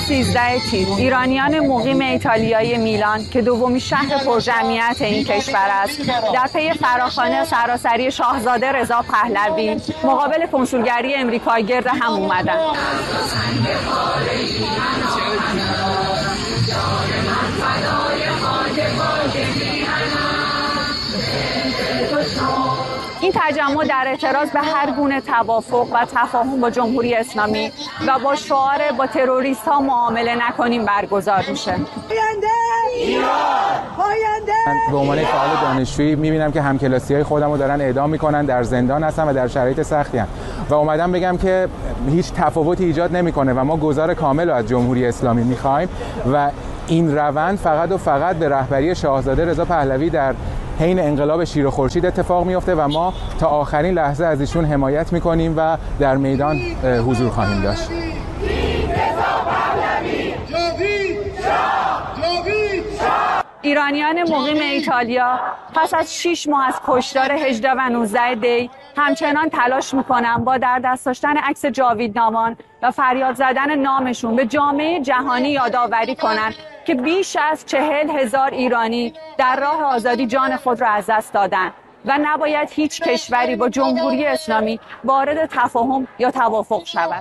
13 تیر ایرانیان مقیم ایتالیایی میلان که دومین شهر پرجمعیت این کشور است، در پی فراخوان سراسری شاهزاده رضا پهلوی مقابل کنسولگری امریکا گرد هم اومدند. این تجمع در اعتراض به هر گونه توافق و تفاهم با جمهوری اسلامی و با شعار با تروریست ها معامله نکنیم برگزار میشه. من به عنوان فعال دانشجویی میبینم که همکلاسی‌های خودم رو دارن اعدام میکنن، در زندان هستن و در شرایط سختی هستن و اومدم بگم که هیچ تفاوتی ایجاد نمیکنه و ما گذار کامل رو از جمهوری اسلامی میخوایم و این روند فقط و فقط به رهبری شاهزاده رضا پهلوی در حین انقلاب شیر و خورشید اتفاق میفته و ما تا آخرین لحظه از ایشون حمایت میکنیم و در میدان حضور خواهیم داشت. ایرانیان مقیم ایتالیا پس از 6 ماه از کشتار 18 و 19 دی همچنان تلاش میکنن با در دست داشتن عکس جاویدنامان و فریاد زدن نامشون به جامعه جهانی یادآوری کنن که بیش از 40,000 ایرانی در راه آزادی جان خود را از دست دادن و نباید هیچ کشوری با جمهوری اسلامی وارد تفاهم یا توافق شود.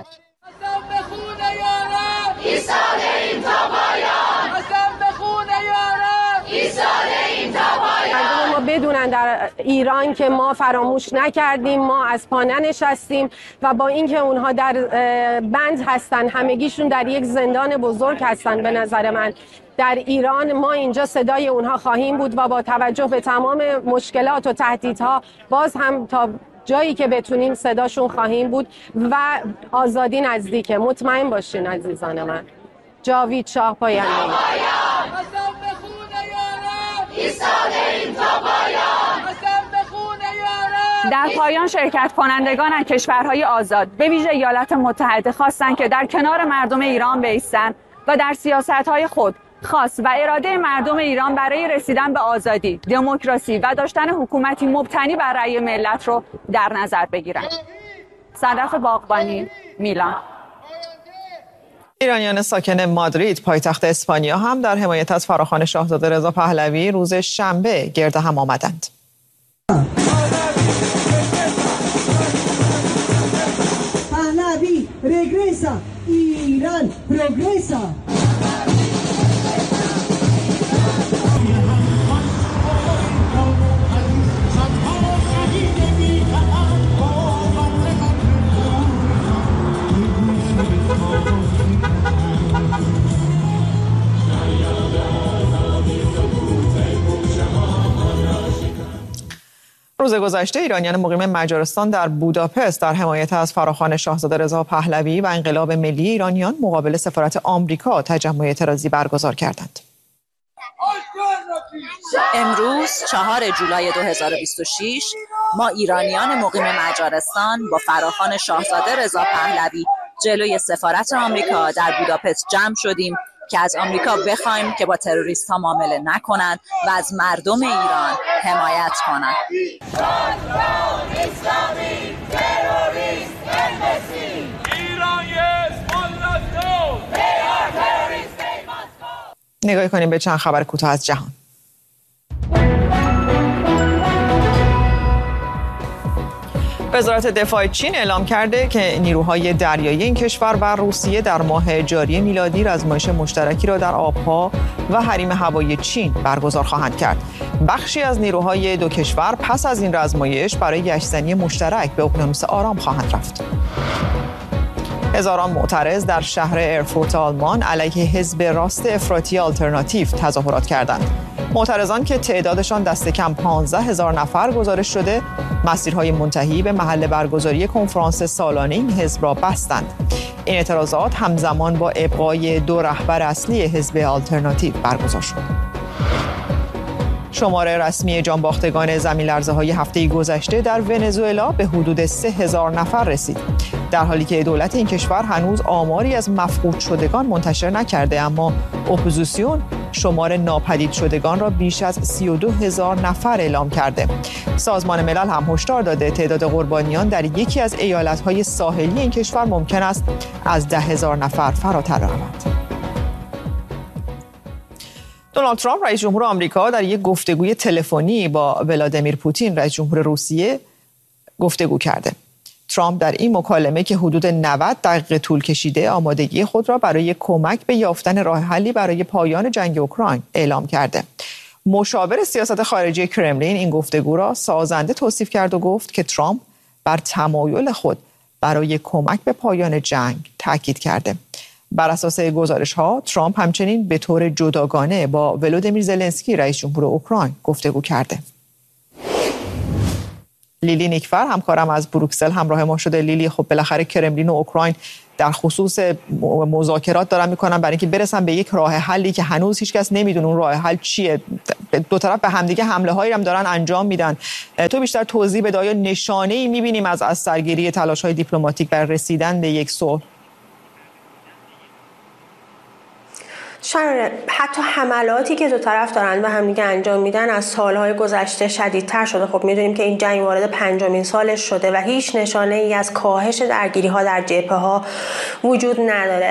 ما بدونن در ایران که ما فراموش نکردیم، ما از پا ننشستیم و با اینکه اونها در بند هستن، همگیشون در یک زندان بزرگ هستن، به نظر من در ایران ما اینجا صدای اونها خواهیم بود و با توجه به تمام مشکلات و تهدیدها باز هم تا جایی که بتونیم صداشون خواهیم بود و آزادی نزدیکه. مطمئن باشین عزیزان من. جاوید شاه پاینده. در پایان شرکت کنندگان از کشورهای آزاد به ویژه ایالات متحده خواستند که در کنار مردم ایران بایستند و در سیاست‌های خود خاص و اراده مردم ایران برای رسیدن به آزادی، دموکراسی و داشتن حکومتی مبتنی بر رأی ملت رو در نظر بگیرند. صدف باغبانی، میلان. ایرانیان ساکن مادرید پایتخت اسپانیا هم در حمایت از فراخوان شاهزاده رضا پهلوی روز شنبه گرد هم آمدند. پهلوی رگرسا، ایران پروگرسا. روز گذشته ایرانیان مقیم مجارستان در بوداپست در حمایت از فراخوان شاهزاده رضا پهلوی و انقلاب ملی ایرانیان مقابل سفارت آمریکا تجمع اعتراضی برگزار کردند. امروز 4 جولای 2026 ما ایرانیان مقیم مجارستان با فراخوان شاهزاده رضا پهلوی جلوی سفارت آمریکا در بوداپست جمع شدیم که از آمریکا بخوایم که با تروریست ها معامله نکنند و از مردم ایران حمایت کنند. نگاه کنیم به چند خبر کوتاه از جهان. وزارت دفاع چین اعلام کرده که نیروهای دریایی این کشور و روسیه در ماه جاری میلادی رزمایش مشترکی را در آبها و حریم هوایی چین برگزار خواهند کرد. بخشی از نیروهای دو کشور پس از این رزمایش برای گشتزنی مشترک به اقیانوس آرام خواهند رفت. هزاران معترض در شهر ارفورت آلمان علیه حزب راست افراطی آلترناتیو تظاهرات کردند. معترضان که تعدادشان دست کم 15,000 نفر گزارش شده، مسیرهای منتهی به محل برگزاری کنفرانس سالانه این حزب را بستند. این اعتراضات همزمان با ابقای 2 رهبر اصلی حزب آلترناتیو برگزار شد. شماره رسمی جانباختگان زمین‌لرزه‌های هفته گذشته در ونزوئلا به حدود 3,000 نفر رسید. در حالی که دولت این کشور هنوز آماری از مفقود شدگان منتشر نکرده، اما اپوزیسیون شمار ناپدید شدگان را بیش از 32,000 نفر اعلام کرده. سازمان ملل هم هشدار داده تعداد قربانیان در یکی از ایالت‌های ساحلی این کشور ممکن است از 10,000 نفر فراتر رود. دونالد ترامپ رئیس جمهور آمریکا در یک گفتگوی تلفنی با ولادیمیر پوتین رئیس جمهور روسیه گفتگو کرده. ترامپ در این مکالمه که حدود 90 دقیقه طول کشیده آمادگی خود را برای کمک به یافتن راه حلی برای پایان جنگ اوکراین اعلام کرده. مشاور سیاست خارجی کرملین این گفتگو را سازنده توصیف کرد و گفت که ترامپ بر تمایل خود برای کمک به پایان جنگ تاکید کرده. بر اساس گزارش‌ها ترامپ همچنین به طور جداگانه با ولودیمیر زلنسکی رئیس جمهور اوکراین گفتگو کرده. لیلی نیکفر همکارم از بروکسل همراه ما شده. لیلی، خب بالاخره کرملین و اوکراین در خصوص مذاکرات دارن میکنن برای اینکه برسن به یک راه حلی که هنوز هیچ کس نمیدونه اون راه حل چیه. دو طرف به همدیگه حمله هایی هم دارن انجام میدن. تو بیشتر توضیح بده، آیا نشانه‌ای میبینیم از سرگیری تلاش های دیپلماتیک برای رسیدن به یک صلح؟ حتی حملاتی که دو طرف دارن و همدیگه انجام میدن از سالهای گذشته شدیدتر شده. خب میدونیم که این جنگ وارد 5مین سالش شده و هیچ نشانه ای از کاهش درگیری ها در جبهه ها وجود نداره.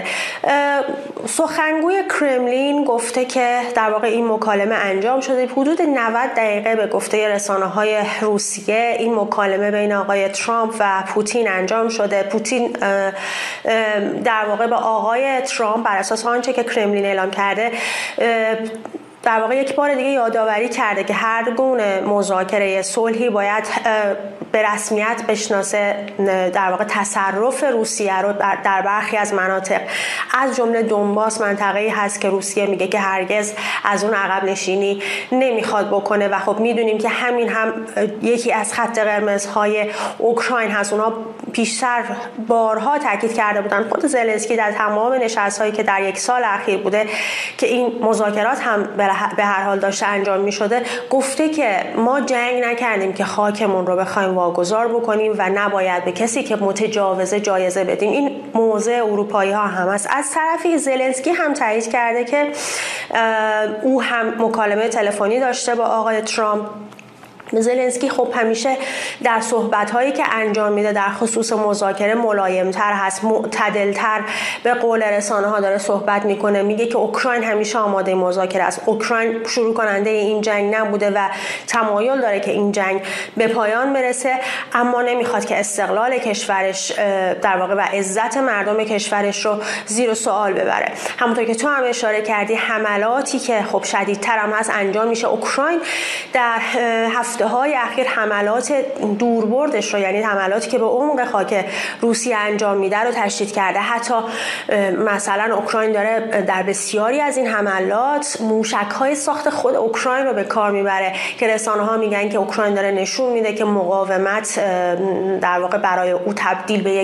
سخنگوی کرملین گفته که در واقع این مکالمه انجام شده حدود 90 دقیقه به گفته رسانه‌های روسیه. این مکالمه بین آقای ترامپ و پوتین انجام شده. پوتین در واقع به آقای ترامپ بر اساس آنچه که کرملین اعلام کرده در واقع یک بار دیگه یادآوری کرده که هر گونه مذاکره صلحی باید به رسمیت بشناسه در واقع تصرف روسیه رو در برخی از مناطق، از جمله دونباس منطقه‌ای هست که روسیه میگه که هرگز از اون عقب نشینی نمیخواد بکنه و خب میدونیم که همین هم یکی از خط قرمزهای اوکراین هست. اونا پیشتر بارها تاکید کرده بودن، خود زلنسکی در تمام نشست‌هایی که در یک سال اخیر بوده که این مذاکرات هم به هر حال داشته انجام می شده، گفته که ما جنگ نکردیم که خاکمون رو بخوایم واگذار بکنیم و نباید به کسی که متجاوزه جایزه بدیم. این موضع اروپایی ها هم است. از طرفی زلنسکی هم تایید کرده که او هم مکالمه تلفنی داشته با آقای ترامپ. زلنسکی خب همیشه در صحبت‌هایی که انجام میده در خصوص مذاکره ملایم‌تر هست، معتدل‌تر به قول رسانه‌ها داره صحبت میکنه. میگه که اوکراین همیشه آماده مذاکره است. اوکراین شروع کننده این جنگ نبوده و تمایل داره که این جنگ به پایان برسه، اما نمیخواد که استقلال کشورش در واقع و عزت مردم کشورش رو زیر سوال ببره. همونطور که تو هم اشاره کردی، حملاتی که خب شدیدتر هم هست انجام میشه. اوکراین در هفته‌های اخیر حملات دوربردش رو، یعنی حملاتی که به عمق خاک روسیه انجام میده رو تشدید کرده. حتی مثلا اوکراین داره در بسیاری از این حملات موشک‌های ساخت خود اوکراین رو به کار میبره که رسانه‌ها میگن که اوکراین داره نشون میده که مقاومت در واقع برای او تبدیل به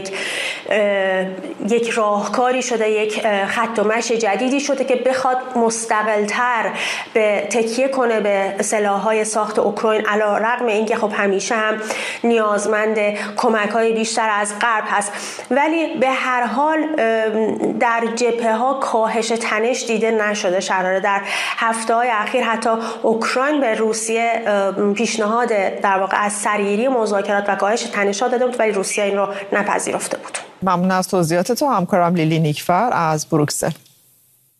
یک راهکاری شده، یک خط و مشی جدیدی شده که بخواد مستقل‌تر به تکیه کنه به سلاح‌های ساخت اوکراین، علی‌رغم اینکه خب همیشه هم نیازمند کمک‌های بیشتر از غرب هست. ولی به هر حال در جبهه‌ها کاهش تنش دیده نشده. شراره در هفته‌های اخیر حتی اوکراین به روسیه پیشنهاد در واقع از سرگیری مذاکرات و کاهش تنش‌ها داده بود، ولی روسیه این رو نپذیرفته بود. ممنون از توضیحات تو. همکارم لیلی نیکفر از بروکسل.